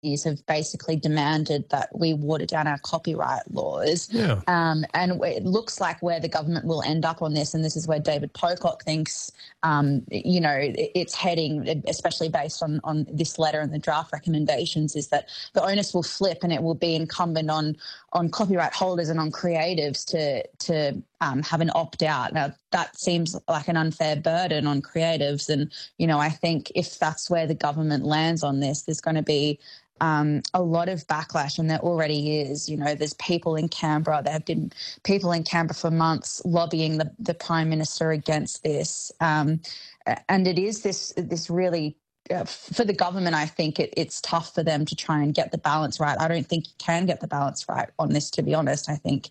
have basically demanded that we water down our copyright laws. Yeah. And it looks like where the government will end up on this, and this is where David Pocock thinks, it's heading, especially based on this letter and the draft recommendations, is that the onus will flip and it will be incumbent on copyright holders and on creatives to have an opt-out. Now, that seems like an unfair burden on creatives. And, I think if that's where the government lands on this, there's going to be a lot of backlash, and there already is. There's people in Canberra. There have been people in Canberra for months lobbying the Prime Minister against this. And it is this really, for the government, I think it's tough for them to try and get the balance right. I don't think you can get the balance right on this, to be honest. I think,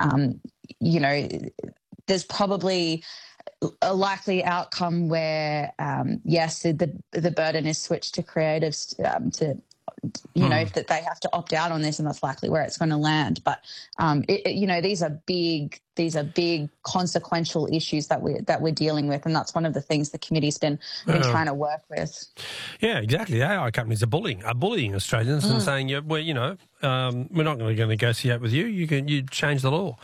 there's probably a likely outcome where, yes, the burden is switched to creatives that they have to opt out on this, and that's likely where it's going to land. But these are big consequential issues that we're dealing with, and that's one of the things the committee's been trying to work with. Yeah, exactly. The AI companies are bullying Australians and saying, we're not going to negotiate with you. You change the law.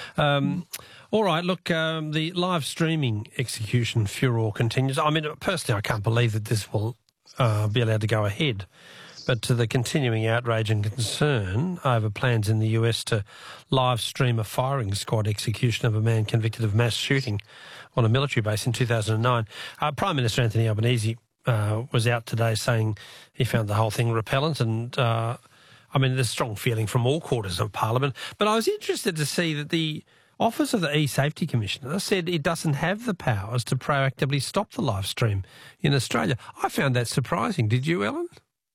All right, look, the live streaming execution furore continues. I mean, personally, I can't believe that this will be allowed to go ahead. But to the continuing outrage and concern over plans in the US to live stream a firing squad execution of a man convicted of mass shooting on a military base in 2009, Prime Minister Anthony Albanese was out today saying he found the whole thing repellent, and there's a strong feeling from all quarters of Parliament. But I was interested to see that the Office of the E-Safety Commissioner said it doesn't have the powers to proactively stop the live stream in Australia. I found that surprising. Did you, Ellen?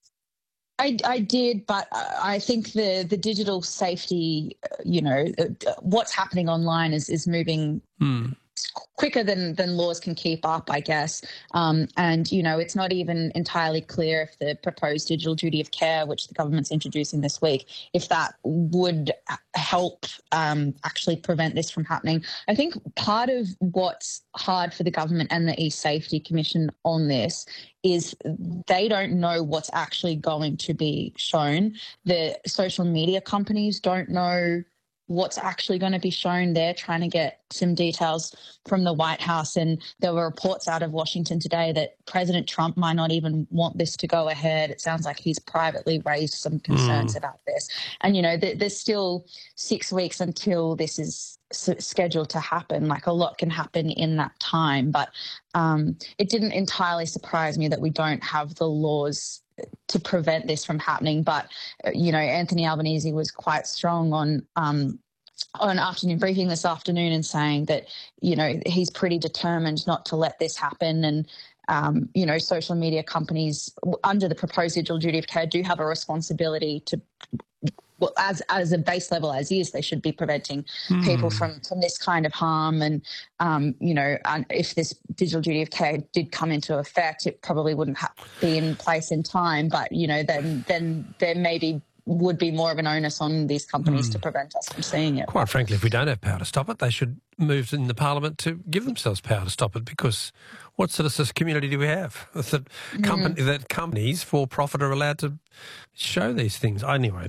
I did, but I think the digital safety, what's happening online is moving quicker than laws can keep up, I guess. It's not even entirely clear if the proposed digital duty of care, which the government's introducing this week, if that would help actually prevent this from happening. I think part of what's hard for the government and the E-Safety Commission on this is they don't know what's actually going to be shown. The social media companies don't know what's actually going to be shown. They're trying to get some details from the White House, and there were reports out of Washington today that President Trump might not even want this to go ahead. It sounds like he's privately raised some concerns about this. And, there's still 6 weeks until this is scheduled to happen. Like, a lot can happen in that time. But it didn't entirely surprise me that we don't have the laws to prevent this from happening. But, Anthony Albanese was quite strong on afternoon briefing this afternoon and saying that, he's pretty determined not to let this happen. And, social media companies under the proposed digital duty of care do have a responsibility to, well, as a base level as is, they should be preventing people from this kind of harm. And, and if this digital duty of care did come into effect, it probably wouldn't be in place in time. But, then there maybe would be more of an onus on these companies to prevent us from seeing it. Quite frankly, if we don't have power to stop it, they should move in the Parliament to give themselves power to stop it, because what sort of community do we have? That companies for profit are allowed to show these things. Anyway,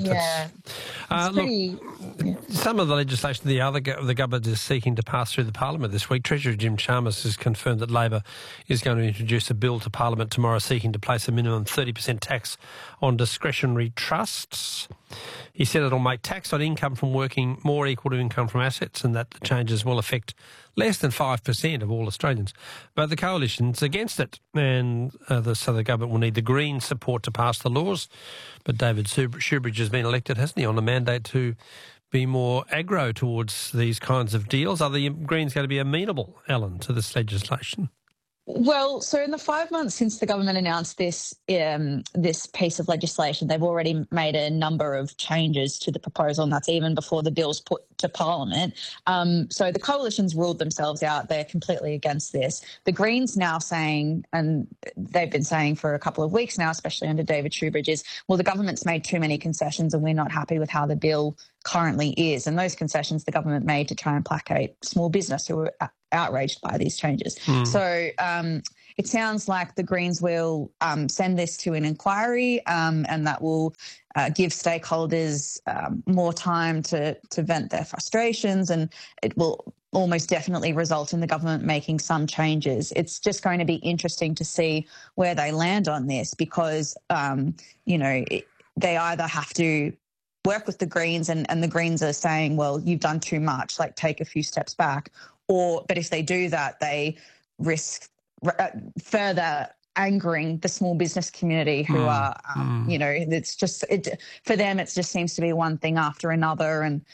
some of the legislation the government is seeking to pass through the Parliament this week. Treasurer Jim Chalmers has confirmed that Labor is going to introduce a bill to Parliament tomorrow seeking to place a minimum 30% tax on discretionary trusts. He said it'll make tax on income from working more equal to income from assets, and that the changes will affect less than 5% of all Australians. But the coalition's against it, and so the government will need the Greens' support to pass the laws. But David Shoebridge has been elected, hasn't he, on a mandate to be more aggro towards these kinds of deals. Are the Greens going to be amenable, Ellen, to this legislation? Well, so in the 5 months since the government announced this piece of legislation, they've already made a number of changes to the proposal, and that's even before the bill's put to Parliament. So the coalition's ruled themselves out. They're completely against this. The Greens now saying, and they've been saying for a couple of weeks now, especially under David Shoebridge, is, well, the government's made too many concessions and we're not happy with how the bill currently is. And those concessions the government made to try and placate small business who were outraged by these changes. So it sounds like the Greens will send this to an inquiry, and that will give stakeholders more time to vent their frustrations, and it will almost definitely result in the government making some changes. It's just going to be interesting to see where they land on this, because, they either have to work with the Greens and the Greens are saying, well, you've done too much, like take a few steps back. But if they do that, they risk further angering the small business community who are, it's just, for them, it just seems to be one thing after another. And,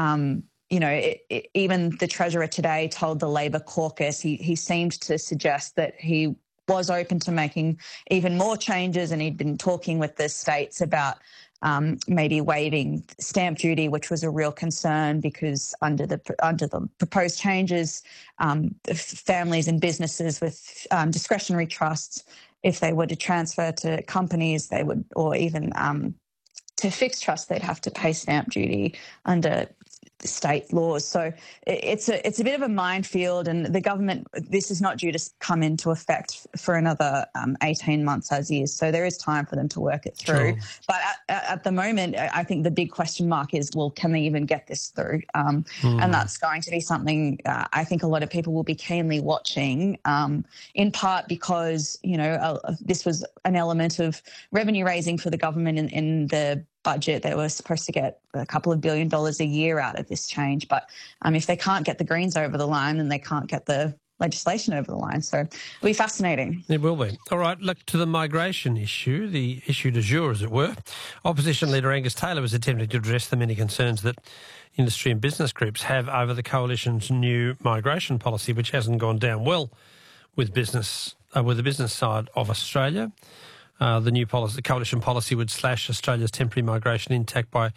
even the Treasurer today told the Labor caucus, he seemed to suggest that he was open to making even more changes, and he'd been talking with the states about maybe waiving stamp duty, which was a real concern because under the proposed changes, families and businesses with discretionary trusts, if they were to transfer to companies, they would, or even to fixed trusts, they'd have to pay stamp duty under state laws. So it's a bit of a minefield, and the government, this is not due to come into effect for another 18 months as is. So there is time for them to work it through. Sure. But at the moment, I think the big question mark is, well, can they even get this through? And that's going to be something I think a lot of people will be keenly watching, in part because, this was an element of revenue raising for the government in the budget. They were supposed to get a couple of $1 billion a year out of this change. But if they can't get the Greens over the line, then they can't get the legislation over the line. So it'll be fascinating. It will be. All right, look to the migration issue, the issue du jour, as it were. Opposition leader Angus Taylor was attempting to address the many concerns that industry and business groups have over the coalition's new migration policy, which hasn't gone down well with business, with the business side of Australia. The new policy, the coalition policy, would slash Australia's temporary migration intake by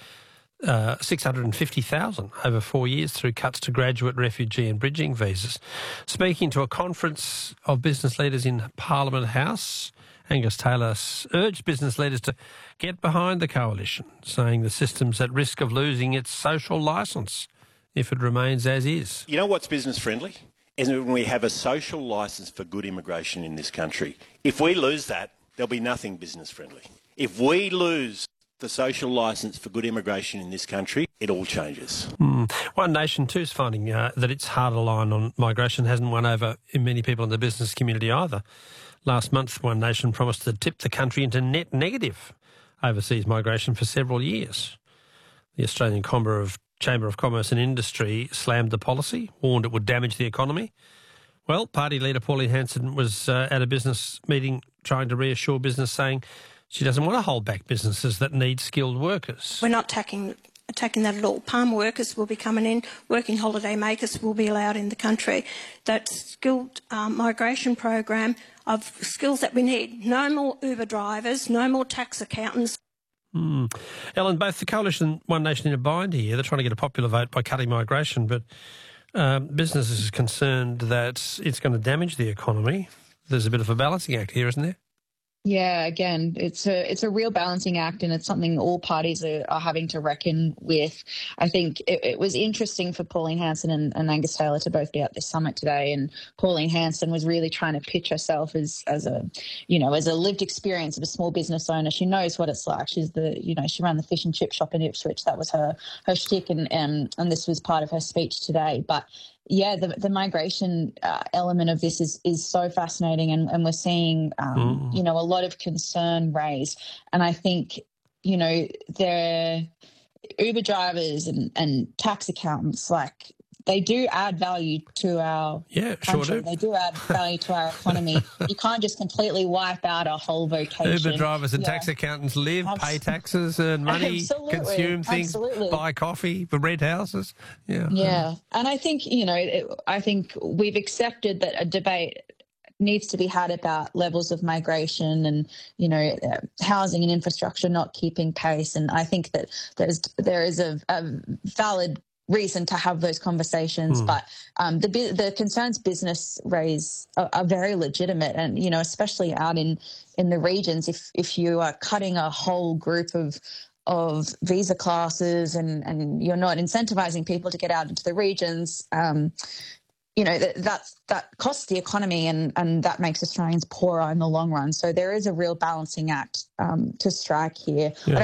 650,000 over 4 years through cuts to graduate, refugee and bridging visas. Speaking to a conference of business leaders in Parliament House, Angus Taylor urged business leaders to get behind the coalition, saying the system's at risk of losing its social licence if it remains as is. You know what's business friendly? Is when we have a social licence for good immigration in this country. If we lose that, there'll be nothing business friendly. If we lose the social licence for good immigration in this country, it all changes. One Nation too is finding that its harder line on migration hasn't won over many people in the business community either. Last month, One Nation promised to tip the country into net negative overseas migration for several years. The Australian Chamber of Commerce and Industry slammed the policy, warned it would damage the economy. Well, party leader Pauline Hanson was at a business meeting trying to reassure business, saying she doesn't want to hold back businesses that need skilled workers. We're not attacking that at all. Palm workers will be coming in, working holiday makers will be allowed in the country. That skilled migration program of skills that we need. No more Uber drivers, no more tax accountants. Ellen, both the Coalition and One Nation in a bind here. They're trying to get a popular vote by cutting migration, but businesses are concerned that it's going to damage the economy. There's a bit of a balancing act here, isn't there? Yeah, again, it's a real balancing act, and it's something all parties are having to reckon with. I think it was interesting for Pauline Hanson and Angus Taylor to both be at this summit today, and Pauline Hanson was really trying to pitch herself as a lived experience of a small business owner. She knows what it's like. She ran the fish and chip shop in Ipswich. That was her shtick, and this was part of her speech today. But yeah, the migration element of this is so fascinating, and we're seeing a lot of concern raised. And I think the Uber drivers and tax accountants, like, they do add value to our country. Sure do. They do add value to our economy. You can't just completely wipe out a whole vocation. Uber drivers and tax accountants live, pay taxes, earn money, consume things, buy coffee, rent houses. Yeah. And I think, I think we've accepted that a debate needs to be had about levels of migration and, housing and infrastructure not keeping pace. And I think that there is a valid reason to have those conversations, but the concerns business raise are very legitimate, and especially out in the regions. If you are cutting a whole group of visa classes and you're not incentivizing people to get out into the regions, that costs the economy and that makes Australians poorer in the long run. So there is a real balancing act to strike here. Yeah.